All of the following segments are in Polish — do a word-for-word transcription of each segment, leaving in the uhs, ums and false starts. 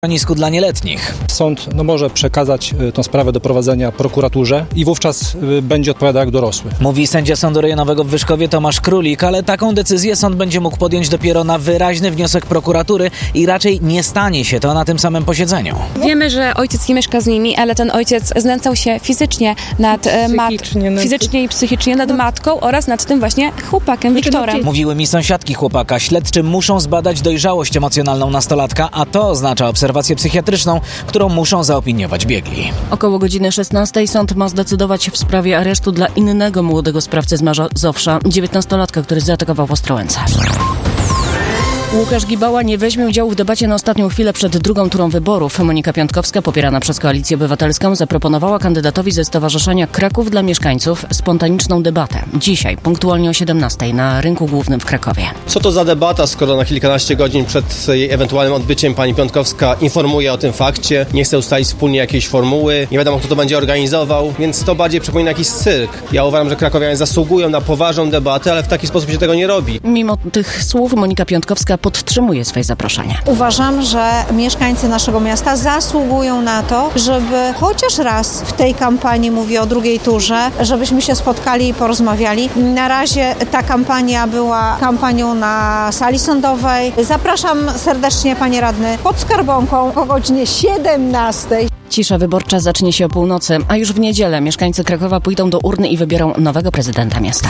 schronisku dla nieletnich. Sąd no, może przekazać y, tą sprawę do prowadzenia prokuraturze i wówczas y, będzie odpowiadał jak dorosły. Mówi sędzia Sądu Rejonowego w Wyszkowie Tomasz Królik, ale taką decyzję sąd będzie mógł podjąć dopiero na wyraźny wniosek prokuratury i raczej nie stanie się to na tym samym posiedzeniu. Wiemy, że ojciec nie mieszka z nimi, ale ten ojciec znęcał się fizycznie nad matką, fizycznie i psychicznie nad matką oraz nad tym właśnie chłopakiem, Wiktorem. Mówiły mi sąsiadki chłopaka. Śledczy muszą zbadać dojrzałość emocjonalną nastolatka, a to oznacza obserwację psychiatryczną, którą muszą zaopiniować biegli. Około godziny szesnastej sąd ma zdecydować w sprawie aresztu dla innego młodego sprawcy z Mazowsza, dziewiętnastolatka, który zaatakował w Ostrołęce. Łukasz Gibała nie weźmie udziału w debacie na ostatnią chwilę przed drugą turą wyborów. Monika Piątkowska, popierana przez Koalicję Obywatelską, zaproponowała kandydatowi ze Stowarzyszenia Kraków dla Mieszkańców spontaniczną debatę. Dzisiaj, punktualnie o siedemnastej na Rynku Głównym w Krakowie. Co to za debata, skoro na kilkanaście godzin przed jej ewentualnym odbyciem pani Piątkowska informuje o tym fakcie, nie chce ustalić wspólnie jakiejś formuły, nie wiadomo kto to będzie organizował, więc to bardziej przypomina jakiś cyrk. Ja uważam, że krakowianie zasługują na poważną debatę, ale w taki sposób się tego nie robi. Mimo tych słów Monika Piątkowska podtrzymuje swoje zaproszenie. Uważam, że mieszkańcy naszego miasta zasługują na to, żeby chociaż raz w tej kampanii, mówię o drugiej turze, żebyśmy się spotkali i porozmawiali. Na razie ta kampania była kampanią na sali sądowej. Zapraszam serdecznie, panie radny, pod Skarbonką o godzinie siedemnastej. Cisza wyborcza zacznie się o północy, a już w niedzielę mieszkańcy Krakowa pójdą do urny i wybiorą nowego prezydenta miasta.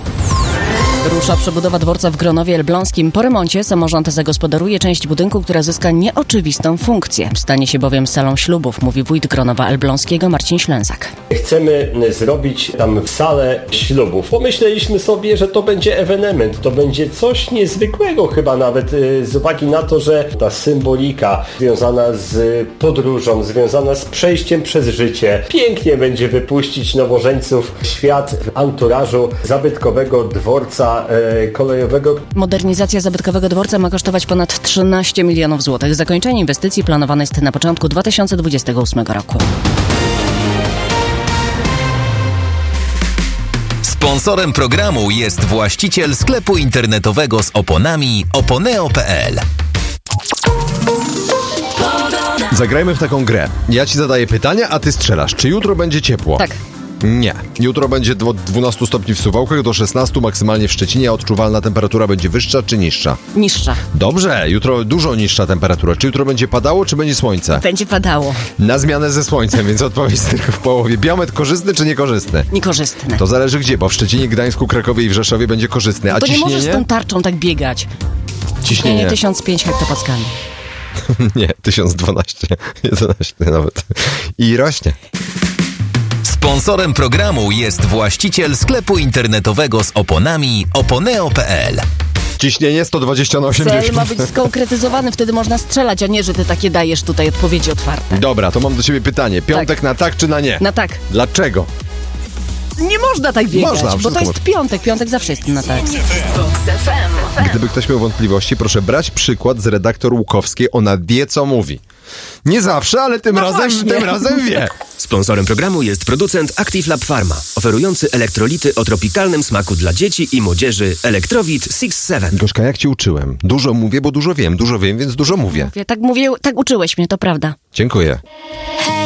Rusza przebudowa dworca w Gronowie Elbląskim. Po remoncie samorząd zagospodaruje część budynku, która zyska nieoczywistą funkcję. Stanie się bowiem salą ślubów, mówi wójt Gronowa Elbląskiego Marcin Ślęzak. Chcemy zrobić tam salę ślubów. Pomyśleliśmy sobie, że to będzie ewenement, to będzie coś niezwykłego chyba nawet z uwagi na to, że ta symbolika związana z podróżą, związana z przejściem przez życie. Pięknie będzie wypuścić nowożeńców w świat w anturażu zabytkowego dworca kolejowego. Modernizacja zabytkowego dworca ma kosztować ponad trzynaście milionów złotych. Zakończenie inwestycji planowane jest na początku dwa tysiące dwudziestego ósmego roku. Sponsorem programu jest właściciel sklepu internetowego z oponami oponeo kropka pe el. Zagrajmy w taką grę. Ja ci zadaję pytania, a ty strzelasz. Czy jutro będzie ciepło? Tak. Nie. Jutro będzie od dwunastu stopni w Suwałkach do szesnastu maksymalnie w Szczecinie, a odczuwalna temperatura będzie wyższa czy niższa? Niższa. Dobrze, jutro dużo niższa temperatura. Czy jutro będzie padało, czy będzie słońce? Będzie padało. Na zmianę ze słońcem, więc odpowiedź tylko w połowie. Biometr korzystny czy niekorzystny? Niekorzystny. To zależy gdzie, bo w Szczecinie, Gdańsku, Krakowie i w Rzeszowie będzie korzystny. A to ciśnienie? nie możesz z tą tarczą tak biegać. Ciśnienie tysiąc pięć hektopaskali. Nie, tysiąc dwanaście, jedenaście nawet. I rośnie. Sponsorem programu jest właściciel sklepu internetowego z oponami oponeo kropka pe el. Ciśnienie sto dwadzieścia na osiemdziesiąt. Cel ma być skonkretyzowany, wtedy można strzelać, a nie, że ty takie dajesz tutaj odpowiedzi otwarte. Dobra, to mam do ciebie pytanie. Piątek tak. na tak czy na nie? Na tak. Dlaczego? Nie można tak biegać, można, bo to jest piątek. Piątek zawsze jest na tak. Gdyby ktoś miał wątpliwości, proszę brać przykład z redaktor Łukowskiej. Ona wie, co mówi. Nie zawsze, ale tym, no razem, tym razem wie. Sponsorem programu jest producent Active Lab Pharma, oferujący elektrolity o tropikalnym smaku dla dzieci i młodzieży Elektrowit sześć siedem. Gorzka, jak ci uczyłem? Dużo mówię, bo dużo wiem. Dużo wiem, więc dużo mówię. Tak mówię, tak uczyłeś mnie, to prawda. Dziękuję.